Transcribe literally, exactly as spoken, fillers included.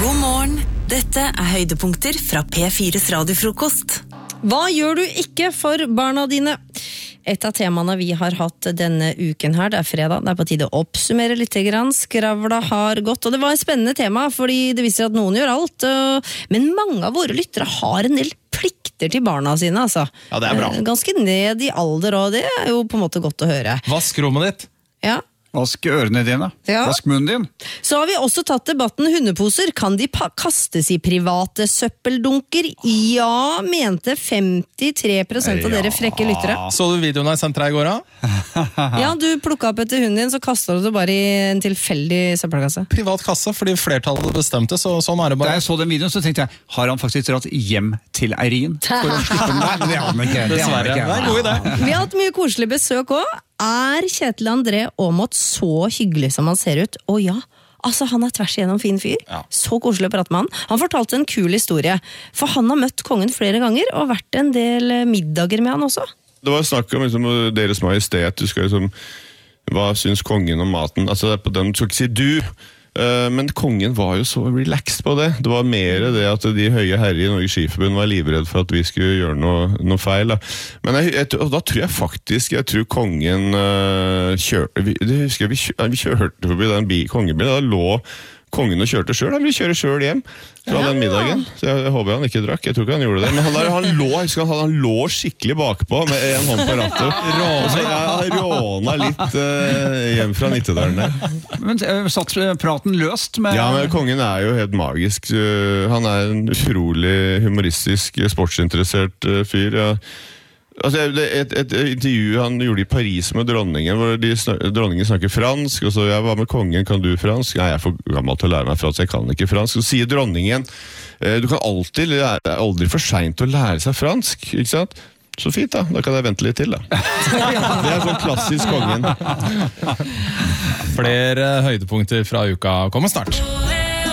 God morgen, dette er høydepunkter fra P fire's radiofrokost. Hva gjør du ikke for barna dine? Et av temaene vi har hatt denne uken her, det er fredag, det er på tide å oppsummere litt grann. Skravla har gått, og det var et spennende tema, fordi det viser at noen gjør alt, men mange av våre lyttere har en del plikter til barna sine, altså. Ja, det er bra. Ganske ned i alder, og det er jo på en måte godt å høre. Vask rommet ditt. Ja. Vask ørene dine. Ja. Vask munnen din. Så har vi også tatt debatten hundeposer. Kan de kastes i private søppeldunker? Ja, mente femtitre prosent av dere frekke lyttere. Så du videoen jeg sendte deg i går da? Ja, du plukket opp etter hunden din, så kastet du det bare i en tilfeldig søppelkasse. Privat kasse, fordi flertallet bestemte, så sånn er det Da bare. jeg så den videoen, så tenkte jeg, har han faktisk dratt hjem til Eirin for å slippe den der? Men det har han ikke. Det har han Dessverre, ikke. det er en god idé. Vi har hatt mye koselig besøk også. Er Kjetil André Aamodt så hyggelig som han ser ut? Å ja, altså han er tvers igjennom fin fyr. Ja. Så koselig å prate med han. Han fortalte en kul historie, for han har møtt kongen flere ganger og vært en del middager med han også. Det var snakk om liksom, deres majestet, du skal liksom, hva syns kongen om maten? Altså, det er på den, du skal ikke si du, uh, men kongen var jo så relaxed på det. Det var mer det at de høye herrer i Norges Skiforbund var livredd for at vi skulle gjøre noe, noe feil. Da. Men jeg, jeg, og da tror jeg faktisk, jeg tror kongen uh, kjørte, vi, det husker jeg, vi, kjør, vi kjørte forbi den bi, kongebilen, da lå kongen og kjørte selv, han ville kjøre selv hjem fra den middagen, så jeg, jeg håper han ikke drakk, jeg tror ikke han gjorde det, men han, der, han, lå, husker, han, han lå skikkelig bakpå med en hånd på rattet, og så jeg råna litt uh, hjem fra Nittedalen der. Men uh, satt praten løst med... Ja, men kongen er jo helt magisk, uh, han er en utrolig humoristisk, sportsinteressert uh, fyr, ja. Altså, et, et, et intervju han gjorde i Paris med dronningen, hvor de snak, dronningen snakker fransk, og så jeg var med kongen, kan du fransk? Nei, jeg er for gammel til å lære meg fransk, jeg kan ikke fransk. Så sier dronningen, du kan alltid lære, det er aldri for sent å lære seg fransk, ikke sant? Så fint da, da kan jeg vente litt til da. Det er sånn klassisk kongen. Flere høydepunkter fra uka kommer snart.